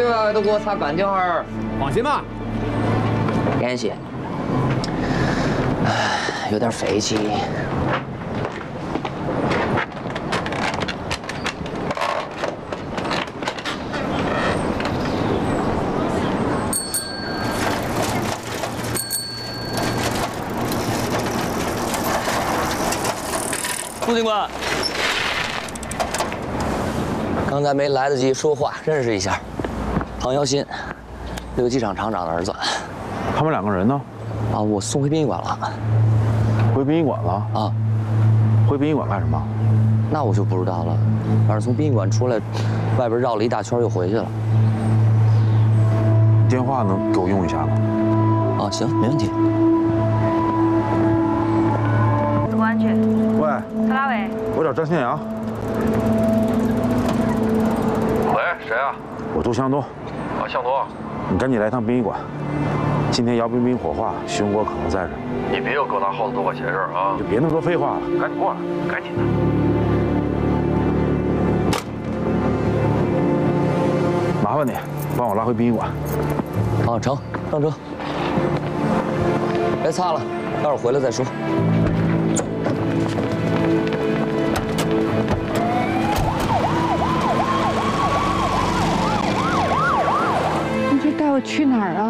啊，都给我擦干净儿。 放心吧。 感谢。唉，有点费气。副警官，刚才没来得及说话，认识一下，庞耀新，这个机场厂长的儿子。 他们2个人呢？ 啊，我送回殡仪馆了。 回殡仪馆了？ 啊， 回殡仪馆干什么？ 那我就不知道了。反正从殡仪馆出来，外边绕了一大圈又回去了。 电话能给我用一下吗？ 啊，行，没问题。 公安局。 喂， 是哪位？ 我找张新阳。 喂，谁啊？ 我住向东。 啊，向东。 你赶紧来趟殡仪馆。今天姚冰冰火化，熊国可能在这儿。 你别又给我拿耗子多管闲事啊！ 就别那么多废话了，赶紧过来， 赶紧的。 麻烦你帮我拉回殡仪馆。 啊，成，上车。别擦了，待会儿回来再说。 你这带我去哪儿啊？